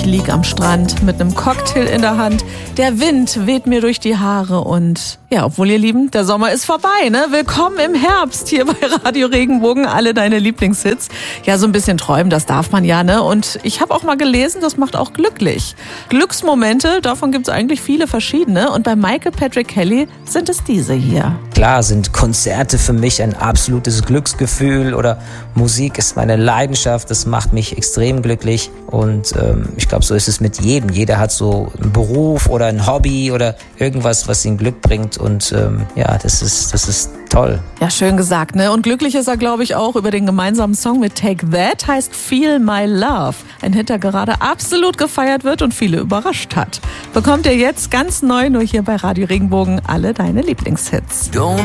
lieg am Strand mit einem Cocktail in der Hand. Der Wind weht mir durch die Haare und ja, obwohl ihr Lieben, der Sommer ist vorbei, ne? Willkommen im Herbst hier bei Radio Regenbogen, alle deine Lieblingshits. Ja, so ein bisschen träumen, das darf man ja, ne? Und ich habe auch mal gelesen, das macht auch glücklich. Glücksmomente, davon gibt es eigentlich viele verschiedene. Und bei Michael Patrick Kelly sind es diese hier. Klar sind Konzerte für mich ein absolutes Glücksgefühl oder Musik ist meine Leidenschaft, das macht mich extrem glücklich und ich glaube, so ist es mit jedem. Jeder hat so einen Beruf oder ein Hobby oder irgendwas, was ihn Glück bringt und ja, das ist toll. Ja, schön gesagt, ne? Und glücklich ist er, glaube ich, auch über den gemeinsamen Song mit Take That, heißt Feel My Love. Ein Hit, der gerade absolut gefeiert wird und viele überrascht hat. Bekommt ihr jetzt ganz neu nur hier bei Radio Regenbogen alle deine Lieblingshits. Don't